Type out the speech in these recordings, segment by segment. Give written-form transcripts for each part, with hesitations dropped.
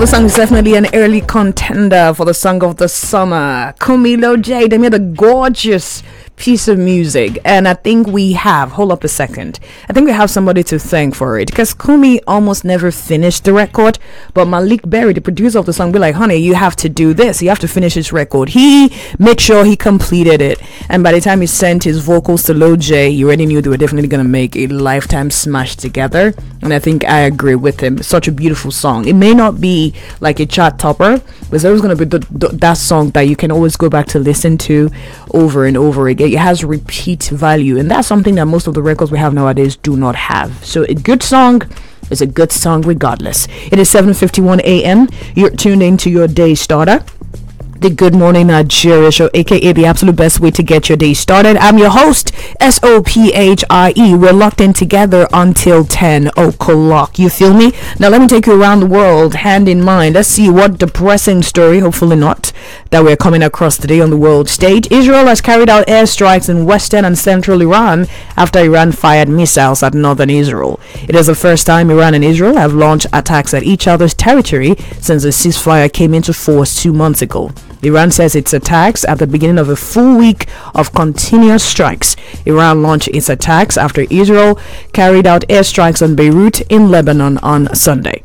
the song is definitely an early contender for the song of the summer. Kumi Lojay, they made a gorgeous piece of music, and I think we have, hold up a second, I think we have somebody to thank for it, because Kumi almost never finished the record, but Malik Berry, the producer of the song, be like, honey, you have to do this, you have to finish this record. He made sure he completed it, and by the time he sent his vocals to Lojay, you already knew they were definitely going to make a lifetime smash together, and I think I agree with him. Such a beautiful song. It may not be like a chart topper, but there's always going to be that song that you can always go back to listen to over and over again. It has repeat value, and that's something that most of the records we have nowadays do not have. So a good song is a good song regardless. It is 7:51 a.m. You're tuned into your day starter, the Good Morning Nigeria show, aka the absolute best way to get your day started. I'm your host, SOPHIE. We're locked in together until 10 o'clock. You feel me? Now let me take you around the world, hand in mind. Let's see what depressing story, hopefully not, that we're coming across today on the world stage. Israel has carried out airstrikes in western and central Iran after Iran fired missiles at northern Israel. It is the first time Iran and Israel have launched attacks at each other's territory since the ceasefire came into force 2 months ago. Iran says its attacks at the beginning of a full week of continuous strikes. Iran launched its attacks after Israel carried out airstrikes on Beirut in Lebanon on Sunday.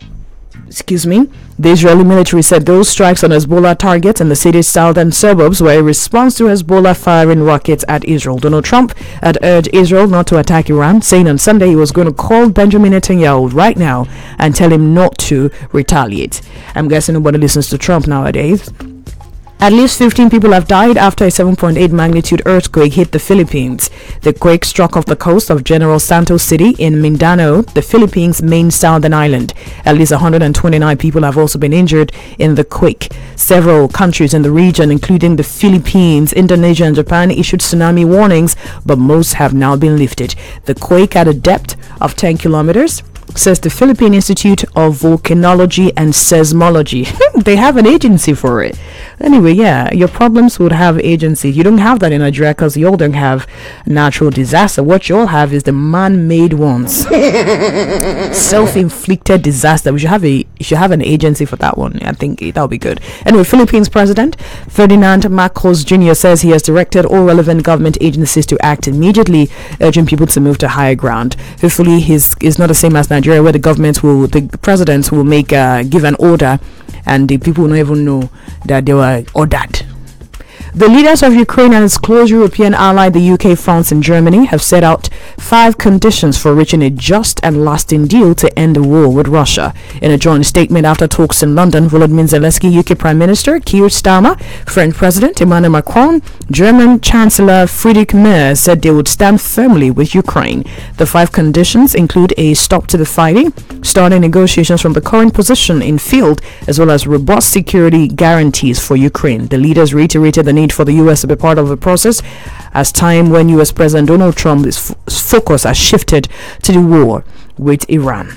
The Israeli military said those strikes on Hezbollah targets in the city's southern suburbs were a response to Hezbollah firing rockets at Israel. Donald Trump had urged Israel not to attack Iran, saying on Sunday he was going to call Benjamin Netanyahu right now and tell him not to retaliate. I'm guessing nobody listens to Trump nowadays. At least 15 people have died after a 7.8 magnitude earthquake hit the Philippines. The quake struck off the coast of General Santos City in Mindanao, the Philippines' main southern island. At least 129 people have also been injured in the quake. Several countries in the region, including the Philippines, Indonesia, and Japan, issued tsunami warnings, but most have now been lifted. The quake at a depth of 10 kilometers, says the Philippine Institute of Volcanology and Seismology. They have an agency for it. Anyway, yeah, your problems would have agency. You don't have that in Nigeria because you all don't have natural disaster. What you all have is the man-made ones. Self-inflicted disaster. We should have an agency for that one. I think that would be good. Anyway, Philippines President Ferdinand Marcos Jr. says he has directed all relevant government agencies to act immediately, urging people to move to higher ground. Hopefully, it's not the same as Nigeria, where the president will give an order, and the people will not even know that they were ordered. The leaders of Ukraine and its close European ally, the UK, France, and Germany, have set out 5 conditions for reaching a just and lasting deal to end the war with Russia. In a joint statement after talks in London, Volodymyr Zelensky, UK Prime Minister Keir Starmer, French President Emmanuel Macron, German Chancellor Friedrich Merz said they would stand firmly with Ukraine. The 5 conditions include a stop to the fighting, starting negotiations from the current position in field, as well as robust security guarantees for Ukraine. The leaders reiterated the need for the U.S. to be part of the process, as time when U.S. President Donald Trump's focus has shifted to the war with Iran.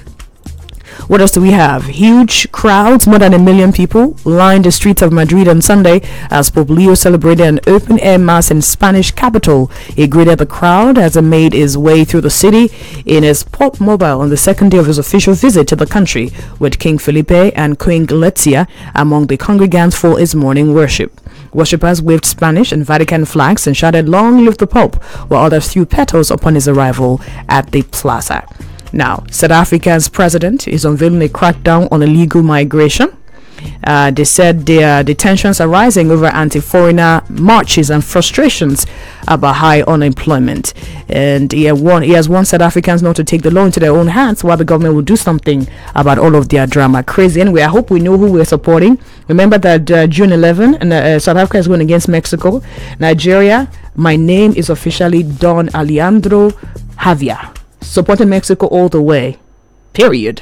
What else do we have? Huge crowds, more than 1 million people, lined the streets of Madrid on Sunday as Pope Leo celebrated an open-air mass in Spanish capital. He greeted the crowd as he made his way through the city in his pop mobile on the second day of his official visit to the country, with King Felipe and Queen Letizia among the congregants for his morning worship. Worshippers waved Spanish and Vatican flags and shouted "Long live the Pope," while others threw petals upon his arrival at the plaza. Now, South Africa's president is unveiling a crackdown on illegal migration. They said the tensions are rising over anti-foreigner marches and frustrations about high unemployment. And he has warned South Africans not to take the law into their own hands, while the government will do something about all of their drama. Crazy. Anyway, I hope we know who we're supporting. Remember that June 11, and South Africa is going against Mexico. Nigeria, my name is officially Don Alejandro Javier. Supporting Mexico all the way. Period.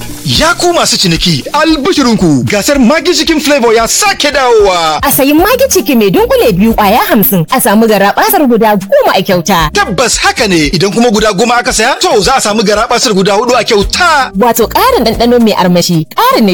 Ya ku masu ciniki, albishirinku gasar Maggi Chicken Flavor ya sake dawowa. A sayi Maggi Chicken mai dunkule 2 kwaya 50, a samu garabasar guda 10 a kyauta. Tabbas haka ne, idan kuma guda 10 aka saya, to za a samu garabasar guda 4 a kyauta. Wato ƙarin ɗanɗano mai armashi, ƙarin